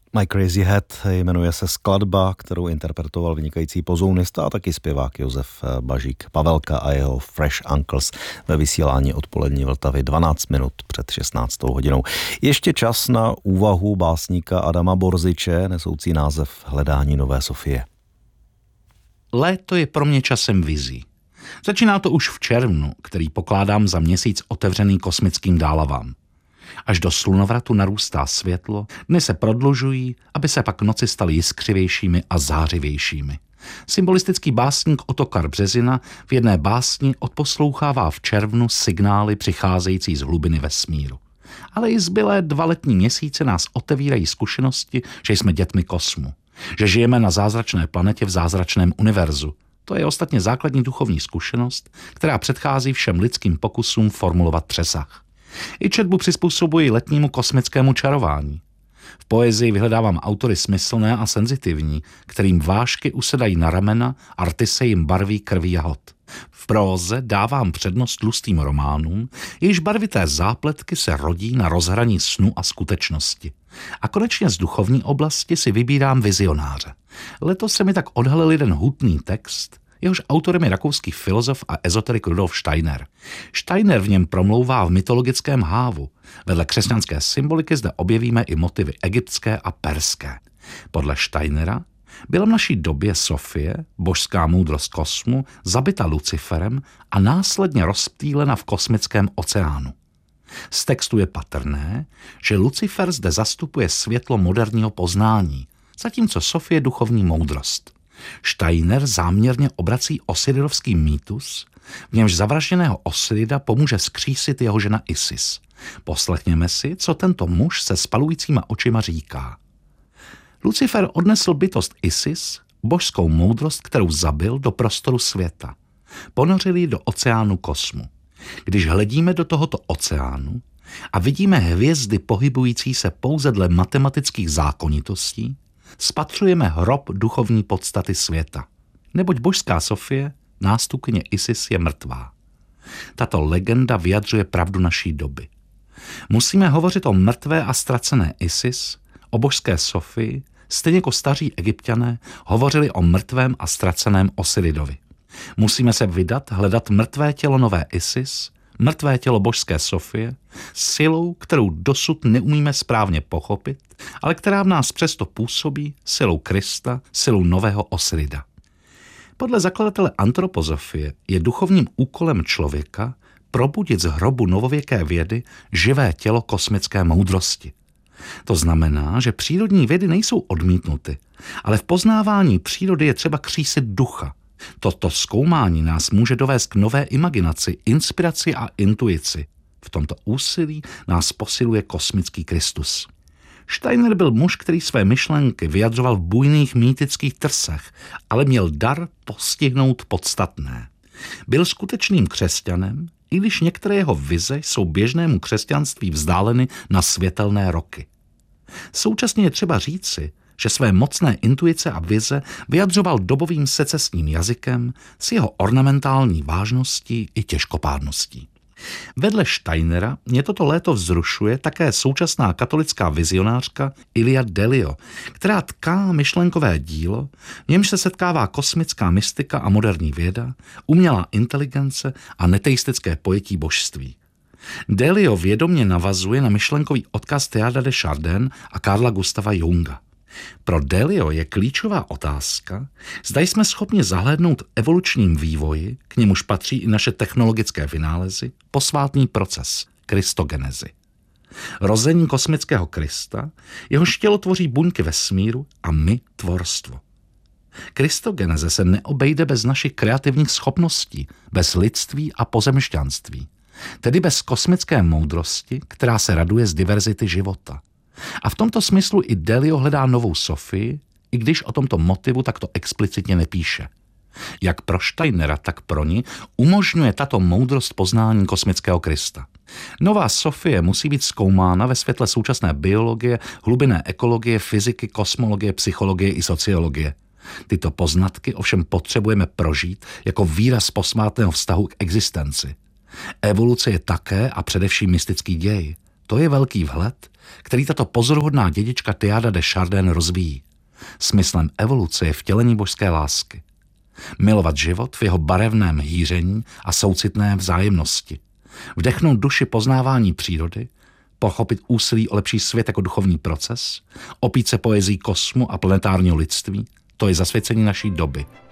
My Crazy Head jmenuje se skladba, kterou interpretoval vynikající pozounista a taky zpěvák Josef Bažík. Pavelka a jeho Fresh Uncles ve vysílání Odpolední Vltavy 12 minut před 16. hodinou. Ještě čas na úvahu básníka Adama Borzyče, nesoucí název Hledání nové Sofie. Léto je pro mě časem vizí. Začíná to už v červnu, který pokládám za měsíc otevřený kosmickým dálavám. Až do slunovratu narůstá světlo, dny se prodlužují, aby se pak noci staly jiskřivějšími a zářivějšími. Symbolistický básník Ottokar Březina v jedné básni odposlouchává v červnu signály přicházející z hlubiny vesmíru. Ale i zbylé 2 letní měsíce nás otevírají zkušenosti, že jsme dětmi kosmu, že žijeme na zázračné planetě v zázračném univerzu. To je ostatně základní duchovní zkušenost, která předchází všem lidským pokusům formulovat přesah. I četbu přizpůsobuji letnímu kosmickému čarování. V poezii vyhledávám autory smyslné a senzitivní, kterým vážky usedají na ramena, arty se jim barví krví jahod. V próze dávám přednost tlustým románům, jejichž barvité zápletky se rodí na rozhraní snu a skutečnosti. A konečně z duchovní oblasti si vybírám vizionáře. Letos se mi tak odhalil jeden hutný text, jehož autorem je rakouský filozof a ezoterik Rudolf Steiner. Steiner v něm promlouvá v mytologickém hávu. Vedle křesťanské symboliky zde objevíme i motivy egyptské a perské. Podle Steinera byla v naší době Sofie, božská moudrost kosmu, zabita Luciferem a následně rozptýlena v kosmickém oceánu. Z textu je patrné, že Lucifer zde zastupuje světlo moderního poznání, zatímco Sofie duchovní moudrost. Steiner záměrně obrací osiridovský mýtus, v němž zavražděného Osirida pomůže skřísit jeho žena Isis. Poslechněme si, co tento muž se spalujícíma očima říká. Lucifer odnesl bytost Isis, božskou moudrost, kterou zabil, do prostoru světa. Ponořil ji do oceánu kosmu. Když hledíme do tohoto oceánu a vidíme hvězdy pohybující se pouze dle matematických zákonitostí, spatřujeme hrob duchovní podstaty světa. Neboť božská Sofie, nástupkyně Isis, je mrtvá. Tato legenda vyjadřuje pravdu naší doby. Musíme hovořit o mrtvé a ztracené Isis, o božské Sofii, stejně jako staří Egypťané hovořili o mrtvém a ztraceném Osiridovi. Musíme se vydat hledat mrtvé tělo nové Isis, mrtvé tělo božské Sofie, silou, kterou dosud neumíme správně pochopit, ale která v nás přesto působí silou Krista, silou nového Osirida. Podle zakladatele antropozofie je duchovním úkolem člověka probudit z hrobu novověké vědy živé tělo kosmické moudrosti. To znamená, že přírodní vědy nejsou odmítnuty, ale v poznávání přírody je třeba křísit ducha. Toto zkoumání nás může dovést k nové imaginaci, inspiraci a intuici. V tomto úsilí nás posiluje kosmický Kristus. Steiner byl muž, který své myšlenky vyjadřoval v bujných mýtických trsech, ale měl dar postihnout podstatné. Byl skutečným křesťanem, i když některé jeho vize jsou běžnému křesťanství vzdáleny na světelné roky. Současně je třeba říci, že své mocné intuice a vize vyjadřoval dobovým secesním jazykem s jeho ornamentální vážností i těžkopádností. Vedle Steinera mě toto léto vzrušuje také současná katolická vizionářka Ilia Delio, která tká myšlenkové dílo, v němž se setkává kosmická mystika a moderní věda, umělá inteligence a neteistické pojetí božství. Delio vědomě navazuje na myšlenkový odkaz Teilhard de Chardin a Carla Gustava Junga. Pro Delio je klíčová otázka, zda jsme schopni zahlédnout evolučním vývoji, k němuž patří i naše technologické vynálezy, posvátný proces kristogenezi. Rození kosmického Krista, jehož tělo tvoří buňky vesmíru a my tvorstvo. Kristogeneze se neobejde bez našich kreativních schopností, bez lidství a pozemšťanství, tedy bez kosmické moudrosti, která se raduje z diverzity života. A v tomto smyslu i Delio hledá novou Sofii, i když o tomto motivu takto explicitně nepíše. Jak pro Steinera, tak pro ní umožňuje tato moudrost poznání kosmického Krista. Nová Sofie musí být zkoumána ve světle současné biologie, hlubinné ekologie, fyziky, kosmologie, psychologie i sociologie. Tyto poznatky ovšem potřebujeme prožít jako výraz posmátného vztahu k existenci. Evoluce je také a především mystický děj. To je velký vhled, který tato pozoruhodná dědička Teilhard de Chardin rozvíjí. Smyslem evoluce je vtělení božské lásky. Milovat život v jeho barevném hýření a soucitné vzájemnosti. Vdechnout duši poznávání přírody, pochopit úsilí o lepší svět jako duchovní proces, opít se poezí kosmu a planetárního lidství, to je zasvěcení naší doby.